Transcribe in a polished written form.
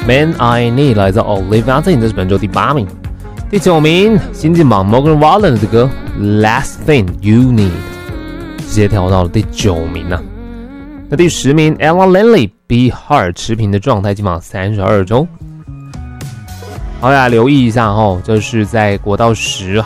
Man I Need 来自 Olivia Newton-John， 这是本周第8名。第9名，新晋榜 Morgan Wallen 的歌 Last Thing You Need 直接跳到了第9名啊。那第10名 Ella Lenley Be Hard 持平的状态，进榜32周。好呀，留意一下这是在国道10